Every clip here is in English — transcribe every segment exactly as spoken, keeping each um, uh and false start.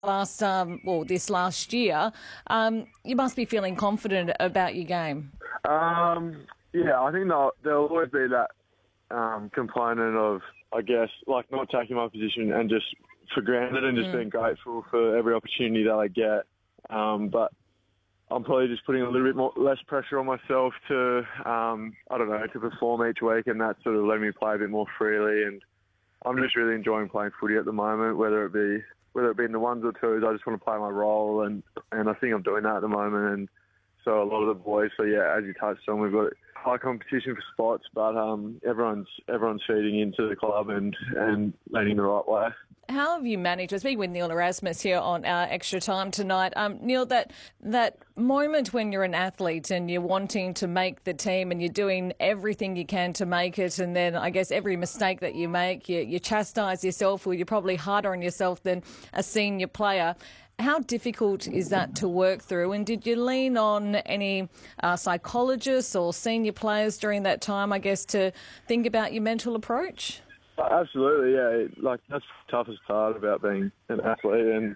last um, well this last year, um, you must be feeling confident about your game. Um, yeah, I think there'll, there'll always be that um, component of, I guess, like not taking my position and just for granted and just Mm. being grateful for every opportunity that I get. Um, but I'm probably just putting a little bit more less pressure on myself to, um, I don't know, to perform each week, and that sort of letting me play a bit more freely. And I'm just really enjoying playing footy at the moment, whether it be whether it be in the ones or twos. I just want to play my role, and, and I think I'm doing that at the moment. And so a lot of the boys, so yeah, as you touched on, we've got high competition for spots, but um, everyone's everyone's feeding into the club and, and leading the right way. How have you managed? I was speaking with Neil Erasmus here on our Extra Time tonight. Um, Neil, that that moment when you're an athlete and you're wanting to make the team and you're doing everything you can to make it, and then I guess every mistake that you make, you, you chastise yourself, or you're probably harder on yourself than a senior player. How difficult is that to work through? And did you lean on any uh, psychologists or senior players during that time, I guess, to think about your mental approach? Absolutely, yeah. Like, that's the toughest part about being an athlete, and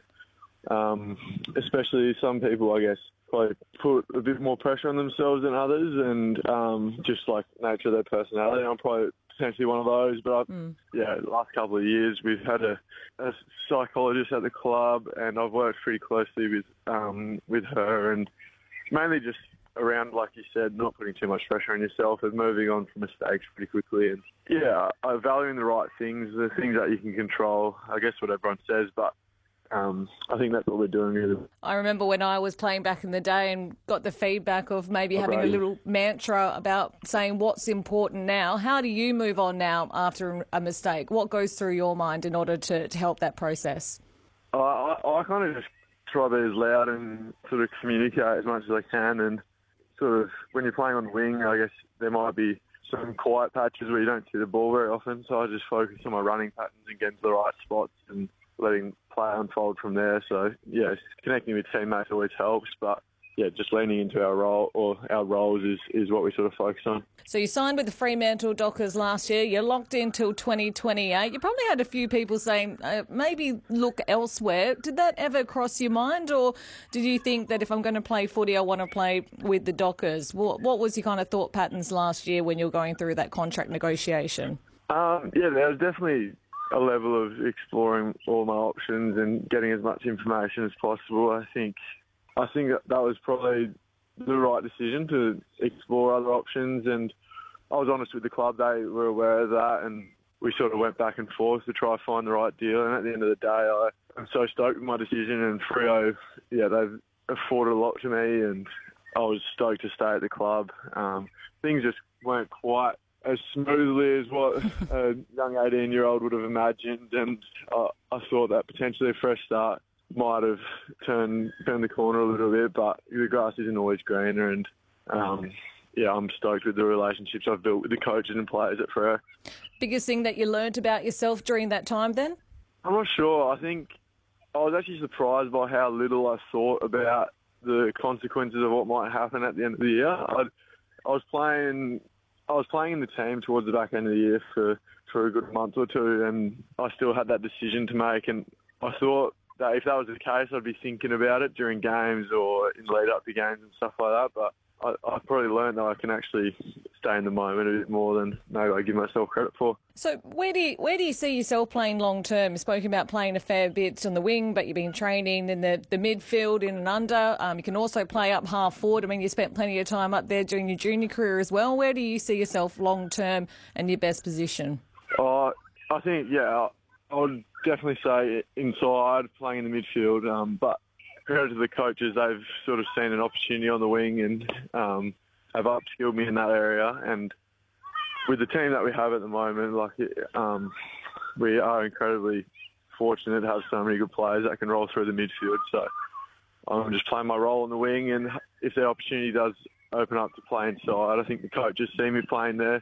um, especially some people, I guess, probably put a bit more pressure on themselves than others, and um, just like nature of their personality. I'm probably potentially one of those, but I, mm. yeah, the last couple of years we've had a, a psychologist at the club, and I've worked pretty closely with um, with her, and mainly just around, like you said, not putting too much pressure on yourself and moving on from mistakes pretty quickly. And yeah, uh, valuing the right things, the things that you can control, I guess what everyone says, but um, I think that's what we're doing really. I remember when I was playing back in the day and got the feedback of maybe Oh, having right. a little mantra about saying what's important now. How do you move on now after a mistake? What goes through your mind in order to, to help that process? I, I, I kind of just try to be as loud and sort of communicate as much as I can, and sort of when you're playing on the wing, I guess there might be some quiet patches where you don't see the ball very often, so I just focus on my running patterns and getting to the right spots and letting play unfold from there. So yeah, connecting with teammates always helps, but yeah, just leaning into our role or our roles is, is what we sort of focus on. So you signed with the Fremantle Dockers last year. You're locked in till twenty twenty-eight. You probably had a few people saying uh, maybe look elsewhere. Did that ever cross your mind, or did you think that if I'm going to play footy, I want to play with the Dockers? What, what was your kind of thought patterns last year when you were going through that contract negotiation? Um, yeah, there was definitely a level of exploring all my options and getting as much information as possible. I think I think that was probably the right decision to explore other options, and I was honest with the club. They were aware of that, and we sort of went back and forth to try to find the right deal. And at the end of the day, I, I'm so stoked with my decision, and Freo, yeah, they've afforded a lot to me, and I was stoked to stay at the club. Um, things just weren't quite as smoothly as what a young eighteen-year-old would have imagined, and I, I thought that potentially a fresh start might have turned turned the corner a little bit, but the grass isn't always greener, and um, yeah, I'm stoked with the relationships I've built with the coaches and players at Freo. Biggest thing that you learnt about yourself during that time then? I'm not sure. I think I was actually surprised by how little I thought about the consequences of what might happen at the end of the year. I'd, I was playing I was playing in the team towards the back end of the year for, for a good month or two, and I still had that decision to make, and I thought that if that was the case, I'd be thinking about it during games or in lead up to games and stuff like that. But I, I probably learned that I can actually stay in the moment a bit more than maybe I give myself credit for. So where do you, where do you see yourself playing long term? You've spoken about playing a fair bit on the wing, but you've been training in the, the midfield, in and under. Um, you can also play up half forward. I mean, you spent plenty of time up there during your junior career as well. Where do you see yourself long term and your best position? Uh, I think, yeah, I would definitely say inside, playing in the midfield. Um, but credit to the coaches, they've sort of seen an opportunity on the wing and um, have upskilled me in that area. And with the team that we have at the moment, like um, we are incredibly fortunate to have so many good players that can roll through the midfield. So I'm just playing my role on the wing, and if the opportunity does open up to play inside, I think the coaches see me playing there,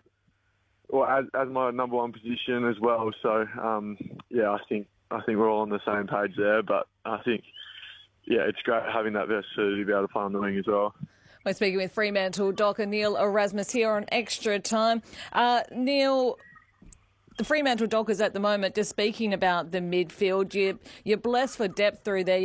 or as, as my number one position as well. So um, yeah, I think I think we're all on the same page there. But I think yeah, it's great having that versatility to be able to play on the wing as well. We're speaking with Fremantle Docker Neil Erasmus here on Extra Time. Uh, Neil, the Fremantle Dockers at the moment, just speaking about the midfield, you, you're blessed for depth through there.